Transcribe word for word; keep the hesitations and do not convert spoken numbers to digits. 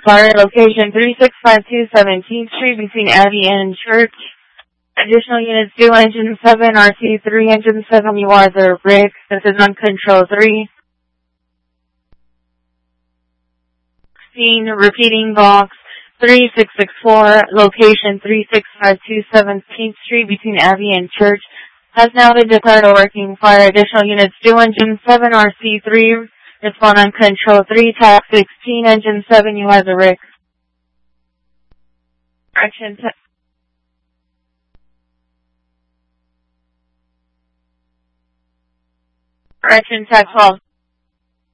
Fire location three six five two seventeenth Street between Abbey and Church. Additional units due engine seven, R C three, engine seven, you are the Rick. This is on control three. Scene, repeating box three six six four, location three six five two seventeenth Street between Abbey and Church. Has now been declared a working fire. Additional units due engine seven, R C three, respond on control three, tax sixteen, engine seven, you are the Rick. Correction, Correction, tax twelve.